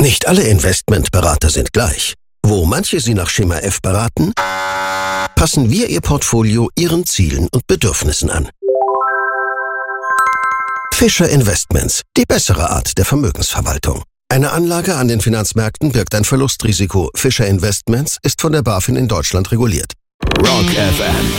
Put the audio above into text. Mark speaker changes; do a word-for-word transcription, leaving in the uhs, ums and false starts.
Speaker 1: Nicht alle Investmentberater sind gleich. Wo manche Sie nach Schema F beraten, passen wir Ihr Portfolio Ihren Zielen und Bedürfnissen an. Fischer Investments, die bessere Art der Vermögensverwaltung. Eine Anlage an den Finanzmärkten birgt ein Verlustrisiko. Fischer Investments ist von der BaFin in Deutschland reguliert.
Speaker 2: Rock F M